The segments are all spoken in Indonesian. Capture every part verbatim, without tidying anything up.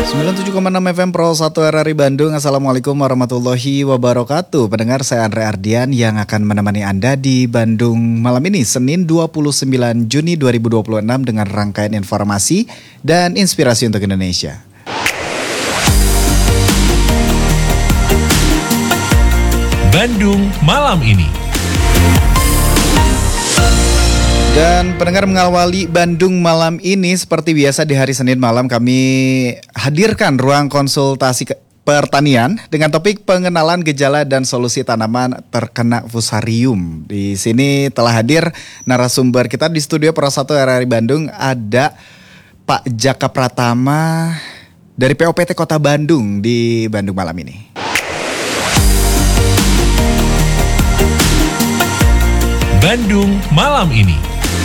sembilan puluh tujuh koma enam F M Pro satu R R I Bandung. Assalamualaikum warahmatullahi wabarakatuh. Pendengar, saya Andre Ardian yang akan menemani Anda di Bandung malam ini, Senin dua puluh sembilan Juni dua ribu dua puluh enam, dengan rangkaian informasi dan inspirasi untuk Indonesia. Bandung malam ini. Dan pendengar, mengawali Bandung malam ini seperti biasa di hari Senin malam kami hadirkan ruang konsultasi pertanian dengan topik pengenalan gejala dan solusi tanaman terkena fusarium. Di sini telah hadir narasumber kita di studio Pro satu R R I Bandung, ada Pak Jaka Pratama dari P O P T Kota Bandung di Bandung malam ini. Bandung malam ini.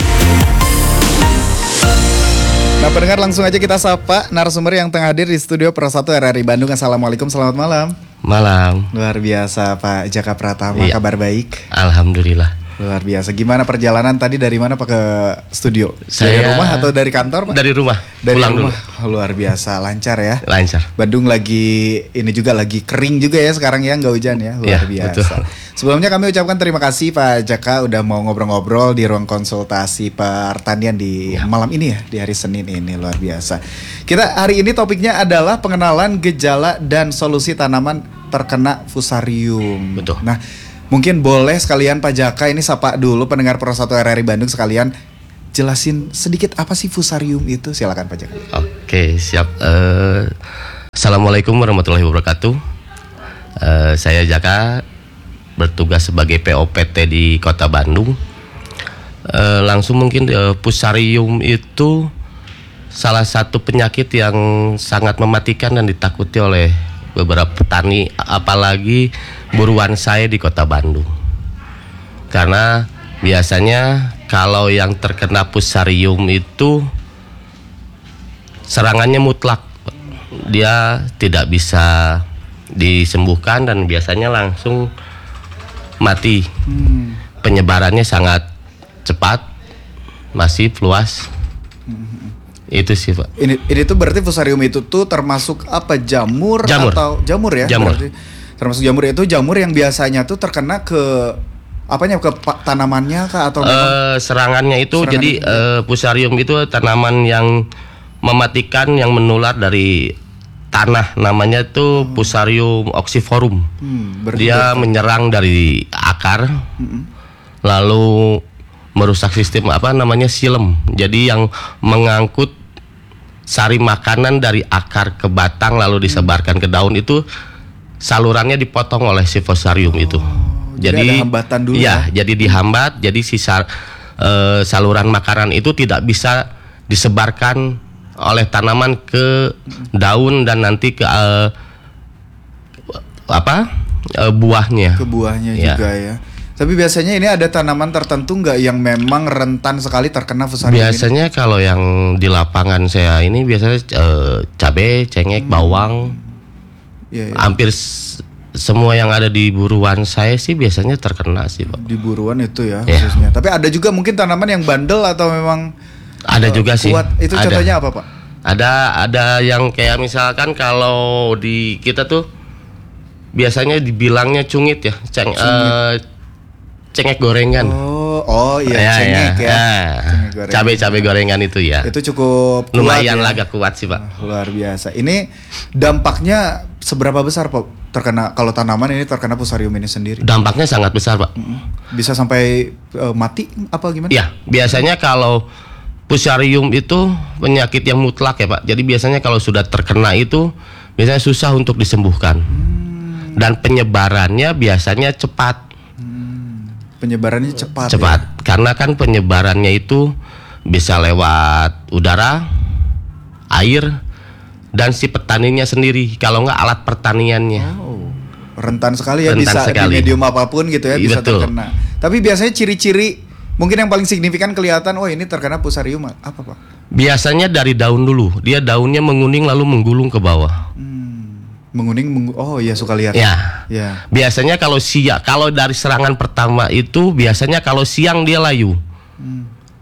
Nah pendengar, langsung aja kita sapa narasumber yang tengah hadir di studio Pro satu R R I Bandung. Assalamualaikum, selamat malam. Malam. Luar biasa Pak Jaka Pratama, iya. Kabar baik? Alhamdulillah. Luar biasa. Gimana perjalanan tadi, dari mana Pak ke studio? Saya dari rumah atau dari kantor Pak? Dari rumah. Dari Pulang rumah. dulu. Luar biasa, lancar ya. Lancar. Bandung lagi ini juga lagi kering juga ya sekarang ya, nggak hujan ya. Luar ya, biasa. Betul. Sebelumnya kami ucapkan terima kasih Pak Jaka udah mau ngobrol-ngobrol di ruang konsultasi pertanian di ya. malam ini ya, di hari Senin ini. Luar biasa. Kita hari ini topiknya adalah pengenalan gejala dan solusi tanaman terkena fusarium. Betul. Nah, mungkin boleh sekalian Pak Jaka ini sapa dulu pendengar Pro satu R R I Bandung sekalian, jelasin sedikit apa sih fusarium itu. Silakan Pak Jaka. Oke, siap. Uh, Assalamualaikum warahmatullahi wabarakatuh. Uh, saya Jaka, bertugas sebagai P O P T di Kota Bandung. Uh, langsung mungkin uh, fusarium itu salah satu penyakit yang sangat mematikan dan ditakuti oleh beberapa petani, apalagi buruan saya di Kota Bandung. Karena biasanya kalau yang terkena fusarium itu serangannya mutlak, dia tidak bisa disembuhkan dan biasanya langsung mati. Hmm. Penyebarannya sangat cepat, masif, luas. Hmm. Itu sih Pak. Ini ini tuh berarti fusarium itu tuh termasuk apa, jamur, jamur. atau jamur ya? Jamur. Berarti termasuk jamur, itu jamur yang biasanya tuh terkena ke apanya, ke tanamannya kah atau memang? Uh, serangannya itu serangan jadi uh, fusarium itu tanaman yang mematikan, yang menular dari tanah, namanya itu hmm. Fusarium oxyforum. Hmm, Dia betul. menyerang dari akar, hmm. lalu merusak sistem apa namanya silem. Jadi yang mengangkut sari makanan dari akar ke batang lalu disebarkan ke daun itu salurannya dipotong oleh si fusarium oh, itu. Jadi, jadi ada hambatan dulu ya. Ya, jadi dihambat. Jadi sisa uh, saluran makanan itu tidak bisa disebarkan oleh tanaman ke daun dan nanti ke uh, apa uh, buahnya. Ke buahnya ya. juga ya. Tapi biasanya ini ada tanaman tertentu nggak yang memang rentan sekali terkena fusarium? Biasanya ini? Kalau yang di lapangan saya ini biasanya uh, cabai, cengkeh, hmm. bawang, ya, ya. hampir s- semua yang ada di buruan saya sih biasanya terkena sih Pak. Di buruan itu ya, ya. khususnya. Tapi ada juga mungkin tanaman yang bandel atau memang ada uh, juga kuat. sih. Itu ada. contohnya apa Pak? Ada ada yang kayak misalkan kalau di kita tuh biasanya dibilangnya cungit ya, ceng. Uh, cengkeh gorengan. Oh, oh iya, ya, cengkeh ya. ya. ya. Cabai-cabai gorengan itu ya. Itu cukup kuat, lumayan ya? lah, agak kuat sih Pak. Oh, luar biasa. Ini dampaknya seberapa besar Pak terkena, kalau tanaman ini terkena fusarium ini sendiri? Dampaknya sangat besar Pak. Bisa sampai uh, mati apa gimana? Ya, biasanya kalau fusarium itu penyakit yang mutlak ya Pak. Jadi biasanya kalau sudah terkena itu biasanya susah untuk disembuhkan. Hmm. Dan penyebarannya biasanya cepat. Penyebarannya cepat. Cepat, ya? Karena kan penyebarannya itu bisa lewat udara, air, dan si petaninya sendiri. Kalau nggak alat pertaniannya. Oh, rentan sekali ya, rentan bisa sekali. Di medium apapun gitu ya, bisa Betul. terkena. Tapi biasanya ciri-ciri mungkin yang paling signifikan kelihatan, oh ini terkena fusarium apa Pak? Biasanya dari daun dulu, dia daunnya menguning lalu menggulung ke bawah. Hmm. Menguning, menggu- oh iya suka lihat. Ya. ya. Biasanya kalau siang, kalau dari serangan pertama itu biasanya kalau siang dia layu. Hmm.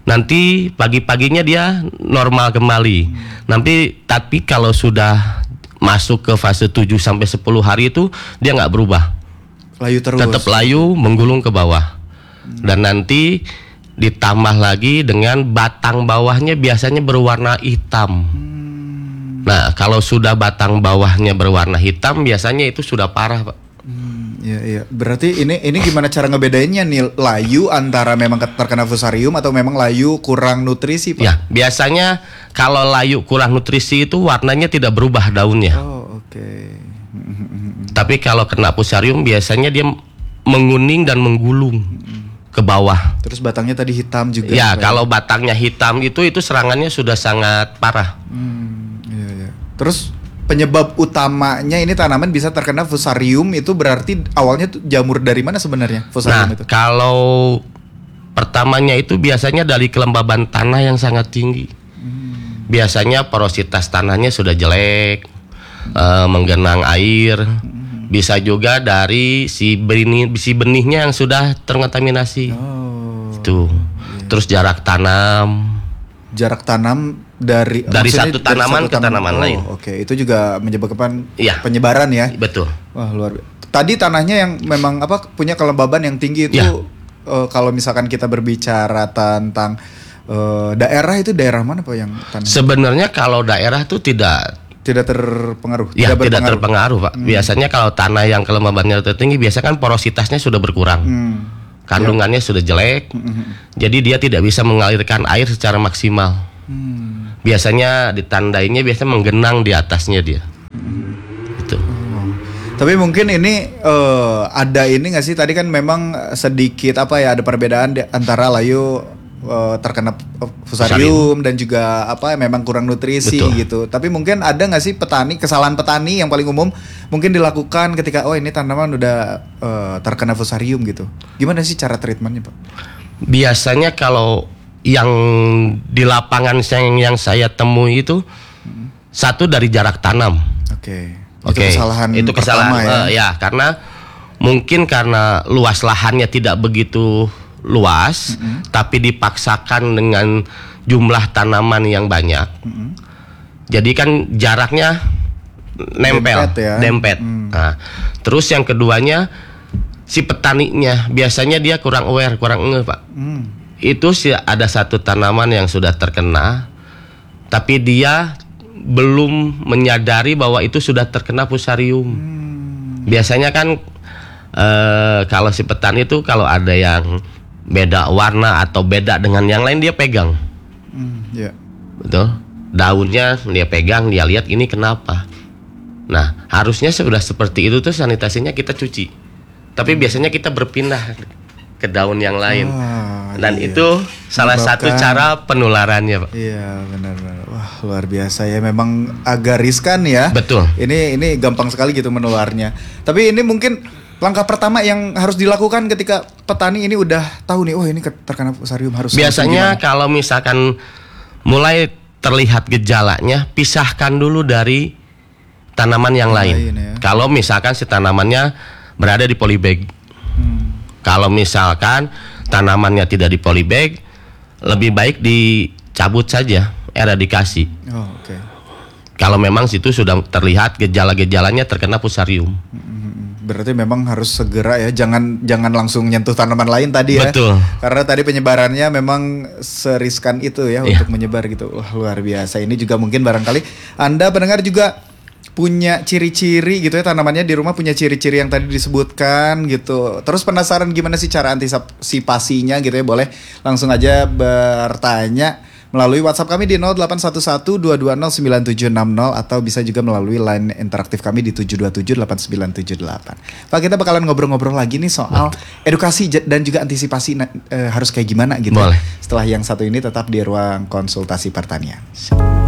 nanti pagi-paginya dia normal kembali. Hmm. Nanti tapi kalau sudah masuk ke fase tujuh sampai sepuluh hari itu dia nggak berubah. Layu terus. Tetap layu menggulung ke bawah. Hmm. Dan nanti ditambah lagi dengan batang bawahnya biasanya berwarna hitam. Hmm. Nah, kalau sudah batang bawahnya berwarna hitam biasanya itu sudah parah, Pak. Hmm, iya iya. Berarti ini ini gimana cara ngebedainnya nih layu antara memang terkena fusarium atau memang layu kurang nutrisi, Pak? Ya, biasanya kalau layu kurang nutrisi itu warnanya tidak berubah daunnya. Oh, oke. Okay. Tapi kalau kena fusarium biasanya dia menguning dan menggulung ke bawah. Terus batangnya tadi hitam juga. Ya, kalau batangnya hitam itu itu serangannya sudah sangat parah. Hmm. Terus penyebab utamanya ini tanaman bisa terkena fusarium itu berarti awalnya tuh jamur dari mana sebenarnya fusarium nah, itu? Kalau pertamanya itu biasanya dari kelembaban tanah yang sangat tinggi. Hmm. Biasanya porositas tanahnya sudah jelek, hmm. uh, menggenang air. Hmm. Bisa juga dari si benih si benihnya yang sudah terkontaminasi. Oh. Itu. Yeah. Terus jarak tanam. Jarak tanam dari dari satu tanaman dari satu ke tanaman, tanaman oh, lain. Oke, okay. Itu juga menyebabkan ya. penyebaran ya. Betul. Wah, luar biasa. Tadi tanahnya yang memang apa punya kelembaban yang tinggi itu ya. uh, kalau misalkan kita berbicara tentang uh, daerah itu daerah mana Pak yang tanah? Sebenarnya kalau daerah itu tidak tidak terpengaruh. Ya, tidak, tidak terpengaruh, Pak. Hmm. Biasanya kalau tanah yang kelembabannya tertinggi biasanya kan porositasnya sudah berkurang. Hmm. Kandungannya ya. sudah jelek, mm-hmm. jadi dia tidak bisa mengalirkan air secara maksimal. Hmm. Biasanya ditandainya biasanya menggenang di atasnya dia. Mm. Itu. Oh. Tapi mungkin ini uh, ada ini nggak sih? Tadi kan memang sedikit apa ya ada perbedaan di, antara layu uh, terkena fusarium dan juga apa memang kurang nutrisi. Betul. Gitu. Tapi mungkin ada nggak sih petani kesalahan petani yang paling umum mungkin dilakukan ketika oh ini tanaman udah uh, terkena fusarium gitu. Gimana sih cara treatmentnya, Pak? Biasanya kalau yang di lapangan yang, yang saya temui itu hmm. satu dari jarak tanam. Oke. Okay. Oke. Okay. Itu kesalahan. Itu kesalahan pertama, ya? Uh, ya karena mungkin karena luas lahannya tidak begitu luas, mm-hmm. tapi dipaksakan dengan jumlah tanaman yang banyak. Mm-hmm. Jadi kan jaraknya nempel, dempet. Ya? dempet. Mm. Nah, terus yang keduanya si petaninya biasanya dia kurang aware, kurang ngeh, Pak. Mm. Itu sih ada satu tanaman yang sudah terkena, tapi dia belum menyadari bahwa itu sudah terkena fusarium. Mm. Biasanya kan uh, kalau si petani itu kalau ada yang beda warna atau beda dengan yang lain dia pegang, mm, yeah. betul. Daunnya dia pegang, dia lihat ini kenapa. Nah harusnya sudah seperti itu tuh sanitasinya kita cuci. Tapi biasanya kita berpindah ke daun yang lain. Oh, dan iya. itu salah Menyebabkan, satu cara penularannya, Pak. Iya benar-benar. Wah luar biasa ya. Memang agak riskan ya. Betul. Ini ini gampang sekali gitu menularnya. Tapi ini mungkin langkah pertama yang harus dilakukan ketika petani ini udah tahu nih, oh ini terkena fusarium harus. Biasanya kalau misalkan mulai terlihat gejalanya, pisahkan dulu dari tanaman yang lain. lain ya. Kalau misalkan si tanamannya berada di polybag, hmm. kalau misalkan tanamannya tidak di polybag, lebih baik dicabut saja, eradikasi. Oh, okay. Kalau memang situ sudah terlihat gejala-gejalanya terkena fusarium. Hmm. Berarti memang harus segera ya, jangan jangan langsung nyentuh tanaman lain tadi ya. Betul. Karena tadi penyebarannya memang seriskan itu ya, yeah. untuk menyebar gitu. Wah luar biasa. Ini juga mungkin barangkali Anda pendengar juga punya ciri-ciri gitu ya, tanamannya di rumah punya ciri-ciri yang tadi disebutkan gitu. Terus penasaran gimana sih cara antisipasinya gitu ya, boleh langsung aja bertanya melalui WhatsApp kami di nol delapan satu satu dua dua nol sembilan tujuh enam nol atau bisa juga melalui line interaktif kami di tujuh dua tujuh delapan sembilan tujuh delapan. Pak, kita bakalan ngobrol-ngobrol lagi nih soal edukasi dan juga antisipasi uh, harus kayak gimana gitu. Boleh. Setelah yang satu ini tetap di ruang konsultasi pertanian.